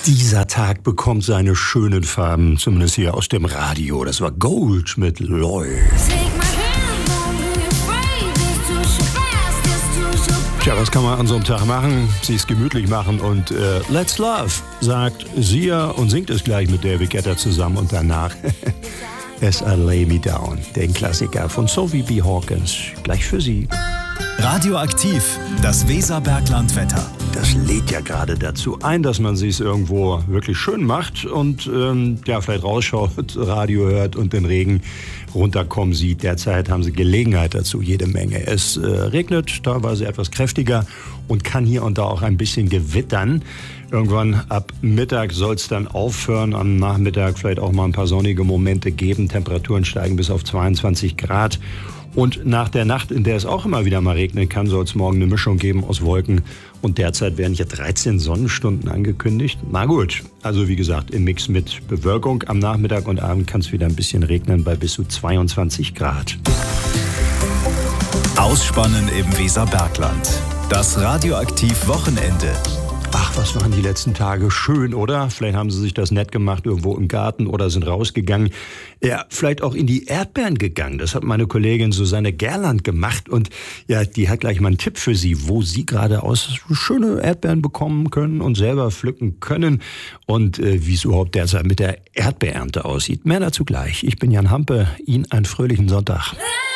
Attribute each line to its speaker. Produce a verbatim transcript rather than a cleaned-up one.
Speaker 1: Dieser Tag bekommt seine schönen Farben, zumindest hier aus dem Radio. Das war Gold mit Loy. Tja, was kann man an so einem Tag machen? Sie es gemütlich machen und äh, Let's Love, sagt Sia und singt es gleich mit David Guetta zusammen und danach As I Lay Me Down, den Klassiker von Sophie B. Hawkins, gleich für Sie.
Speaker 2: Radioaktiv, das Weserberglandwetter.
Speaker 1: Das lädt ja gerade dazu ein, dass man sich irgendwo wirklich schön macht und ähm, ja, vielleicht rausschaut, Radio hört und den Regen runterkommen sieht. Derzeit haben Sie Gelegenheit dazu, jede Menge. Es äh, regnet teilweise etwas kräftiger und kann hier und da auch ein bisschen gewittern. Irgendwann ab Mittag soll es dann aufhören. Am Nachmittag vielleicht auch mal ein paar sonnige Momente geben. Temperaturen steigen bis auf zweiundzwanzig Grad. Und nach der Nacht, in der es auch immer wieder mal regnen kann, soll es morgen eine Mischung geben aus Wolken. Und derzeit werden hier dreizehn Sonnenstunden angekündigt. Na gut, also wie gesagt, im Mix mit Bewölkung. Am Nachmittag und Abend kann es wieder ein bisschen regnen bei bis zu zweiundzwanzig Grad.
Speaker 2: Ausspannen im Weserbergland. Das Radioaktiv-Wochenende.
Speaker 1: Ach, was waren die letzten Tage schön, oder? Vielleicht haben Sie sich das nett gemacht irgendwo im Garten oder sind rausgegangen. Ja, vielleicht auch in die Erdbeeren gegangen. Das hat meine Kollegin Susanne Gerland gemacht. Und ja, die hat gleich mal einen Tipp für Sie, wo Sie gerade aus schöne Erdbeeren bekommen können und selber pflücken können. Und äh, wie es überhaupt derzeit mit der Erdbeerernte aussieht. Mehr dazu gleich. Ich bin Jan Hampe. Ihnen einen fröhlichen Sonntag.